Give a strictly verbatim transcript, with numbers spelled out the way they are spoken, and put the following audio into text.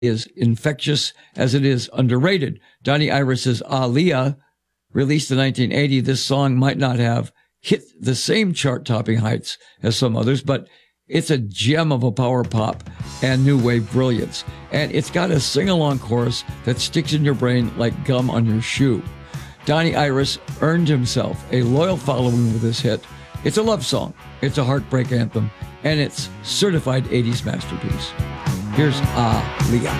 is infectious as it is underrated. Donnie Iris's Aaliyah, released in nineteen eighty, this song might not have hit the same chart-topping heights as some others, but it's a gem of a power pop and new wave brilliance. And it's got a sing-along chorus that sticks in your brain like gum on your shoe. Donnie Iris earned himself a loyal following with this hit. It's a love song, it's a heartbreak anthem, and it's certified eighties masterpiece. Here's Aaliyah.